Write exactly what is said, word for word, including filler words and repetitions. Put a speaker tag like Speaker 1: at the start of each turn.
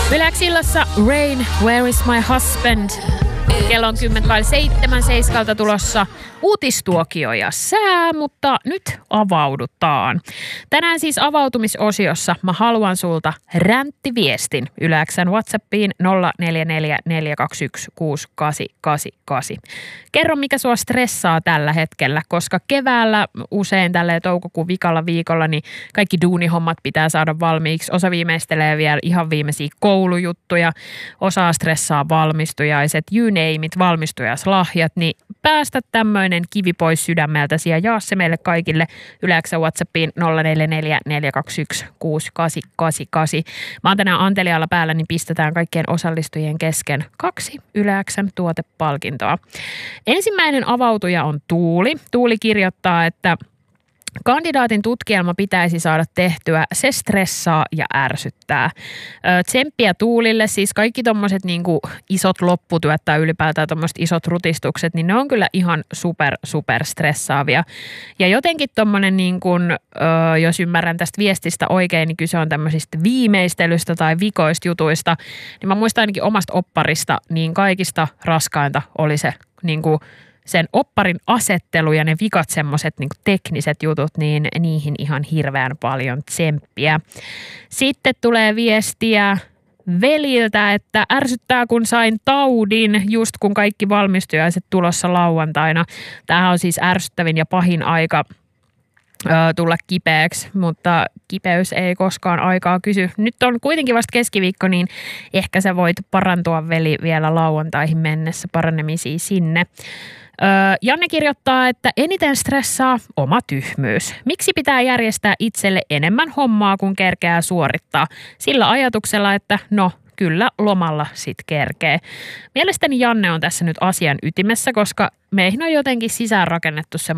Speaker 1: Yleäksillassa Rain, Where is my husband? Kello on kymmenen vai seitsemän seiskalta tulossa uutistuokio ja sää, mutta nyt avaudutaan. Tänään siis avautumisosiossa mä haluan sulta ränttiviestin Yle-X:n WhatsAppiin nolla neljä neljä neljä kaksi yksi kuusi kahdeksan kahdeksan kahdeksan. Kerro, mikä sua stressaa tällä hetkellä, koska keväällä usein tälleen toukokuun vikalla viikolla niin kaikki duunihommat pitää saada valmiiksi. Osa viimeistelee vielä ihan viimeisiä koulujuttuja, osa stressaa valmistujaiset, you name it, valmistujaslahjat, niin päästä tämmöinen kivi pois sydämeltäsi ja jaa se meille kaikille Yle-X:n WhatsAppiin nolla neljä neljä neljä kaksi yksi kuusi kahdeksan kahdeksan kahdeksan. Mä oon tänään antelialla päällä, niin pistetään kaikkien osallistujien kesken kaksi Yle-X:n tuotepalkintoa. Ensimmäinen avautuja on Tuuli. Tuuli kirjoittaa, että kandidaatin tutkielma pitäisi saada tehtyä, se stressaa ja ärsyttää. Tsemppiä Tuulille, siis kaikki tommoset niinku isot lopputyöt tai ylipäätään tommoset isot rutistukset, niin ne on kyllä ihan super, super stressaavia. Ja jotenkin tommonen niin kuin, jos ymmärrän tästä viestistä oikein, niin kyse on tämmöisistä viimeistelystä tai vikoista jutuista, niin mä muistan ainakin omasta opparista, niin kaikista raskainta oli se niin kuin sen opparin asettelu ja ne vikat semmoiset niin tekniset jutut, niin niihin ihan hirveän paljon tsemppiä. Sitten tulee viestiä veliltä, että ärsyttää kun sain taudin just kun kaikki valmistujaiset tulossa lauantaina. Tämähän on siis ärsyttävin ja pahin aika ö, tulla kipeäksi, mutta kipeys ei koskaan aikaa kysy. Nyt on kuitenkin vasta keskiviikko, niin ehkä sä voit parantua veli vielä lauantaihin mennessä, paranemisia sinne. Janne kirjoittaa, että eniten stressaa oma tyhmyys. Miksi pitää järjestää itselle enemmän hommaa, kun kerkeää suorittaa? Sillä ajatuksella, että no, kyllä lomalla sit kerkee. Mielestäni Janne on tässä nyt asian ytimessä, koska meihin on jotenkin sisäänrakennettu se